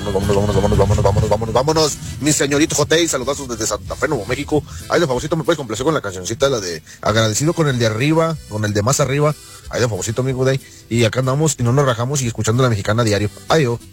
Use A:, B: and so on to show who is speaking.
A: Vámonos, mi señorito Jotey, saludazos desde Santa Fe, Nuevo México. Ahí de favorcito me puedes complacer con la cancioncita, la de agradecido con el de arriba, con el de más arriba. Ahí de favorcito, amigo Day. Y acá andamos y no nos rajamos y escuchando la mexicana diario. Adiós.